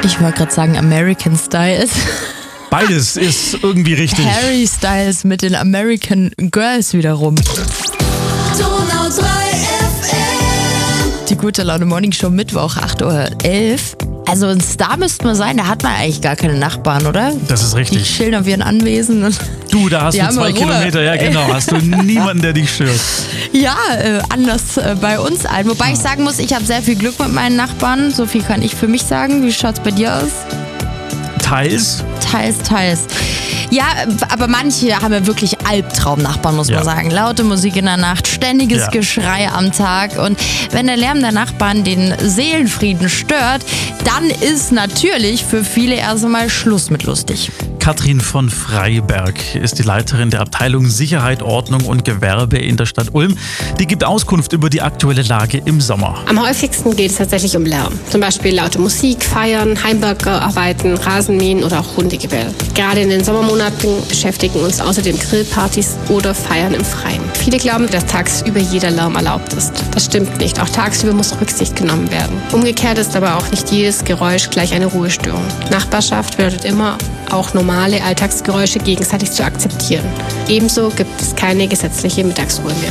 Ich wollte gerade sagen American Styles. Beides ist irgendwie richtig. Harry Styles mit den American Girls wiederum. Donau 3 FM. Die gute Laune Morning Show Mittwoch, 8.11 Uhr. Also ein Star müsste man sein, da hat man eigentlich gar keine Nachbarn, oder? Das ist Die richtig. chillen auf ihren Anwesen. Und Du, da hast Die du haben 2 Ruhe. Kilometer, ja genau, hast du niemanden, der dich stört. ja, anders bei uns allen. Wobei ich sagen muss, ich habe sehr viel Glück mit meinen Nachbarn. So viel kann ich für mich sagen. Wie schaut's bei dir aus? Teils. Teils. Ja, aber manche haben ja wirklich Albtraumnachbarn, muss man Ja. sagen. Laute Musik in der Nacht, ständiges Ja. Geschrei am Tag. Und wenn der Lärm der Nachbarn den Seelenfrieden stört, dann ist natürlich für viele erst einmal Schluss mit lustig. Katrin von Freiberg ist die Leiterin der Abteilung Sicherheit, Ordnung und Gewerbe in der Stadt Ulm. Die gibt Auskunft über die aktuelle Lage im Sommer. Am häufigsten geht es tatsächlich um Lärm. Zum Beispiel laute Musik, Feiern, Heimwerkerarbeiten, Rasenmähen oder auch Hundegebell. Gerade in den Sommermonaten beschäftigen uns außerdem Grillpartys oder Feiern im Freien. Viele glauben, dass tagsüber jeder Lärm erlaubt ist. Das stimmt nicht. Auch tagsüber muss Rücksicht genommen werden. Umgekehrt ist aber auch nicht jedes Geräusch gleich eine Ruhestörung. Nachbarschaft bedeutet immer, auch normale Alltagsgeräusche gegenseitig zu akzeptieren. Ebenso gibt es keine gesetzliche Mittagsruhe mehr.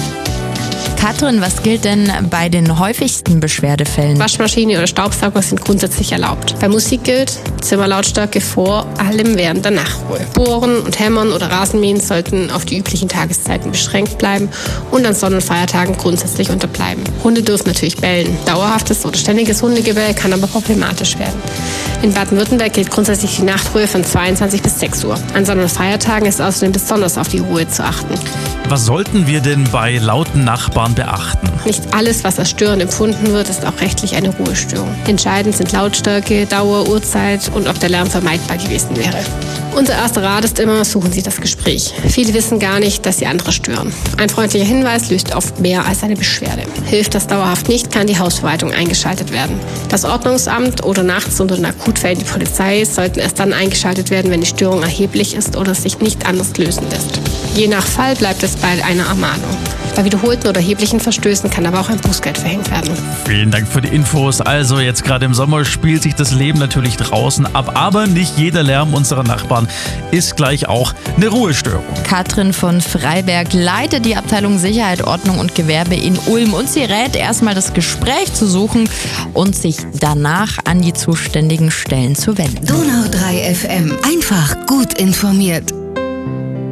Katrin, was gilt denn bei den häufigsten Beschwerdefällen? Waschmaschine oder Staubsauger sind grundsätzlich erlaubt. Bei Musik gilt Zimmerlautstärke vor allem während der Nachtruhe. Bohren und Hämmern oder Rasenmähen sollten auf die üblichen Tageszeiten beschränkt bleiben und an Sonn- und Feiertagen grundsätzlich unterbleiben. Hunde dürfen natürlich bellen. Dauerhaftes oder ständiges Hundegebell kann aber problematisch werden. In Baden-Württemberg gilt grundsätzlich die Nachtruhe von 22 bis 6 Uhr. An Sonn- und Feiertagen ist außerdem besonders auf die Ruhe zu achten. Was sollten wir denn bei lauten Nachbarn beachten? Nicht alles, was als störend empfunden wird, ist auch rechtlich eine Ruhestörung. Entscheidend sind Lautstärke, Dauer, Uhrzeit und ob der Lärm vermeidbar gewesen wäre. Unser erster Rat ist immer, suchen Sie das Gespräch. Viele wissen gar nicht, dass sie andere stören. Ein freundlicher Hinweis löst oft mehr als eine Beschwerde. Hilft das dauerhaft nicht, kann die Hausverwaltung eingeschaltet werden. Das Ordnungsamt oder nachts unter den Akutfällen die Polizei sollten erst dann eingeschaltet werden, wenn die Störung erheblich ist oder sich nicht anders lösen lässt. Je nach Fall bleibt es bei einer Ermahnung. Bei wiederholten oder erheblichen Verstößen kann aber auch ein Bußgeld verhängt werden. Vielen Dank für die Infos. Also jetzt gerade im Sommer spielt sich das Leben natürlich draußen ab, aber nicht jeder Lärm unserer Nachbarn ist gleich auch eine Ruhestörung. Katrin von Freiberg leitet die Abteilung Sicherheit, Ordnung und Gewerbe in Ulm und sie rät erstmal das Gespräch zu suchen und sich danach an die zuständigen Stellen zu wenden. Donau 3 FM. Einfach gut informiert.